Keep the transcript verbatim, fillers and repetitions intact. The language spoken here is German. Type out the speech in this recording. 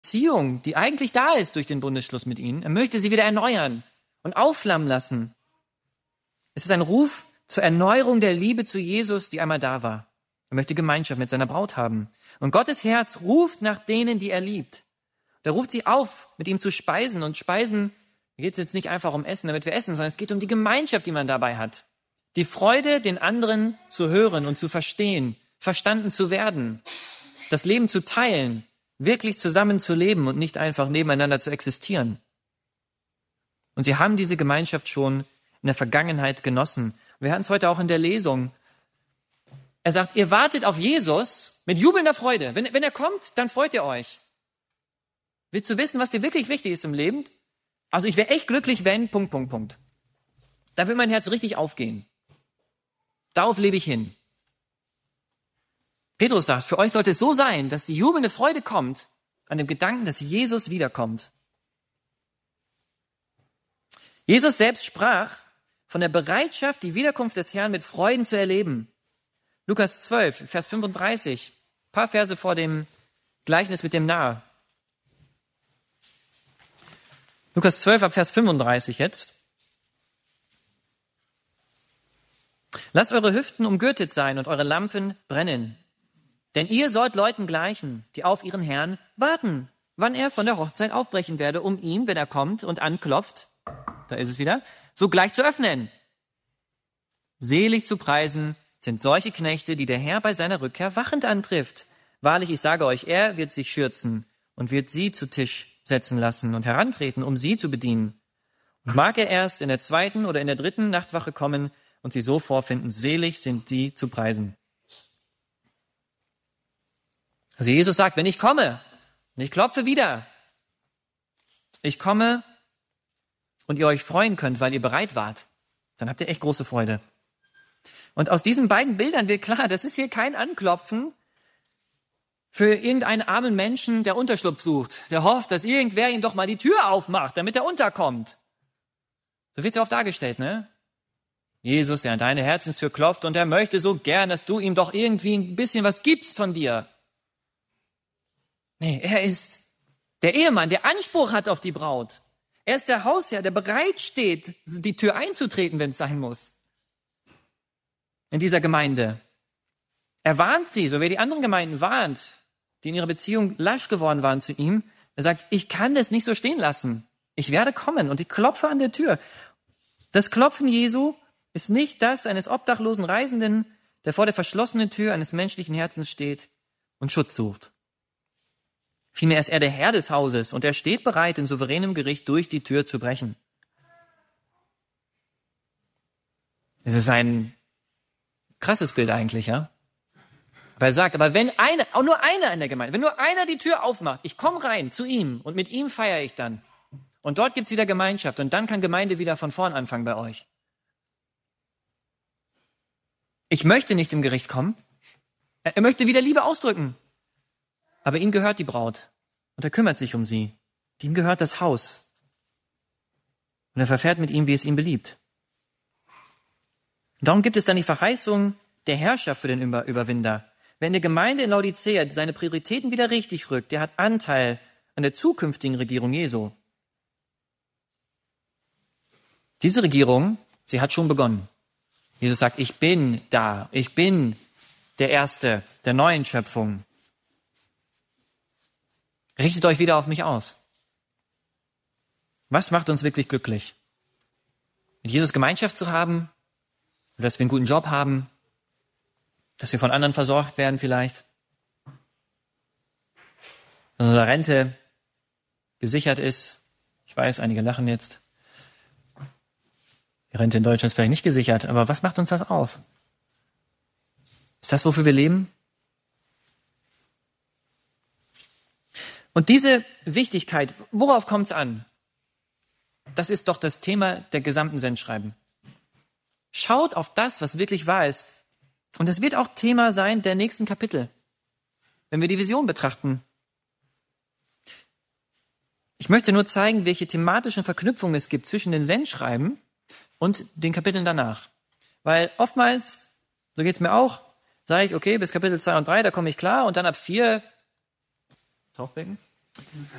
Beziehung, die eigentlich da ist durch den Bundesschluss mit ihnen, er möchte sie wieder erneuern und aufflammen lassen. Es ist ein Ruf zur Erneuerung der Liebe zu Jesus, die einmal da war. Er möchte Gemeinschaft mit seiner Braut haben. Und Gottes Herz ruft nach denen, die er liebt. Er ruft sie auf, mit ihm zu speisen. Und speisen, da geht es jetzt nicht einfach um Essen, damit wir essen, sondern es geht um die Gemeinschaft, die man dabei hat. Die Freude, den anderen zu hören und zu verstehen, verstanden zu werden, das Leben zu teilen, wirklich zusammen zu leben und nicht einfach nebeneinander zu existieren. Und sie haben diese Gemeinschaft schon in der Vergangenheit genossen. Wir hatten es heute auch in der Lesung. Er sagt, ihr wartet auf Jesus mit jubelnder Freude. Wenn, wenn er kommt, dann freut ihr euch. Willst du wissen, was dir wirklich wichtig ist im Leben? Also ich wäre echt glücklich, wenn, Punkt, Punkt, Punkt. Dann wird mein Herz richtig aufgehen. Darauf lebe ich hin. Petrus sagt, für euch sollte es so sein, dass die jubelnde Freude kommt an dem Gedanken, dass Jesus wiederkommt. Jesus selbst sprach von der Bereitschaft, die Wiederkunft des Herrn mit Freuden zu erleben. Lukas zwölf, Vers fünfunddreißig, ein paar Verse vor dem Gleichnis mit dem Narr. Lukas zwölf, ab Vers fünfunddreißig jetzt. Lasst eure Hüften umgürtet sein und eure Lampen brennen. Denn ihr sollt Leuten gleichen, die auf ihren Herrn warten, wann er von der Hochzeit aufbrechen werde, um ihm, wenn er kommt und anklopft, da ist es wieder, sogleich zu öffnen. Selig zu preisen sind solche Knechte, die der Herr bei seiner Rückkehr wachend antrifft. Wahrlich, ich sage euch, er wird sich schürzen und wird sie zu Tisch setzen lassen und herantreten, um sie zu bedienen. Und mag er erst in der zweiten oder in der dritten Nachtwache kommen und sie so vorfinden, selig sind die zu preisen. Also Jesus sagt, wenn ich komme und ich klopfe wieder, ich komme und ihr euch freuen könnt, weil ihr bereit wart, dann habt ihr echt große Freude. Und aus diesen beiden Bildern wird klar, das ist hier kein Anklopfen für irgendeinen armen Menschen, der Unterschlupf sucht, der hofft, dass irgendwer ihm doch mal die Tür aufmacht, damit er unterkommt. So wird es ja oft dargestellt, ne? Jesus, der an deine Herzenstür klopft und er möchte so gern, dass du ihm doch irgendwie ein bisschen was gibst von dir. Nee, er ist der Ehemann, der Anspruch hat auf die Braut. Er ist der Hausherr, der bereit steht, die Tür einzutreten, wenn es sein muss. In dieser Gemeinde. Er warnt sie, so wie er die anderen Gemeinden warnt, die in ihrer Beziehung lasch geworden waren zu ihm. Er sagt, ich kann das nicht so stehen lassen. Ich werde kommen und ich klopfe an der Tür. Das Klopfen Jesu ist nicht das eines obdachlosen Reisenden, der vor der verschlossenen Tür eines menschlichen Herzens steht und Schutz sucht. Vielmehr ist er der Herr des Hauses und er steht bereit, in souveränem Gericht durch die Tür zu brechen. Es ist ein krasses Bild eigentlich, ja? Aber er sagt, aber wenn einer, auch nur einer in der Gemeinde, wenn nur einer die Tür aufmacht, ich komme rein zu ihm und mit ihm feiere ich dann. Und dort gibt's wieder Gemeinschaft und dann kann Gemeinde wieder von vorn anfangen bei euch. Ich möchte nicht im Gericht kommen. Er möchte wieder Liebe ausdrücken. Aber ihm gehört die Braut und er kümmert sich um sie. Ihm gehört das Haus. Und er verfährt mit ihm, wie es ihm beliebt. Und darum gibt es dann die Verheißung der Herrschaft für den Überwinder. Wer in der Gemeinde in Laodicea seine Prioritäten wieder richtig rückt, der hat Anteil an der zukünftigen Regierung Jesu. Diese Regierung, sie hat schon begonnen. Jesus sagt, ich bin da, ich bin der Erste der neuen Schöpfung. Richtet euch wieder auf mich aus. Was macht uns wirklich glücklich? Mit Jesus Gemeinschaft zu haben, oder dass wir einen guten Job haben, dass wir von anderen versorgt werden vielleicht, dass unsere Rente gesichert ist. Ich weiß, einige lachen jetzt. Die Rente in Deutschland ist vielleicht nicht gesichert, aber was macht uns das aus? Ist das, wofür wir leben? Und diese Wichtigkeit, worauf kommt es an? Das ist doch das Thema der gesamten Sendschreiben. Schaut auf das, was wirklich wahr ist. Und das wird auch Thema sein der nächsten Kapitel, wenn wir die Vision betrachten. Ich möchte nur zeigen, welche thematischen Verknüpfungen es gibt zwischen den Sendschreiben und den Kapiteln danach. Weil oftmals, so geht es mir auch, sage ich, okay, bis Kapitel zwei und drei, da komme ich klar und dann ab vier, Taufbecken,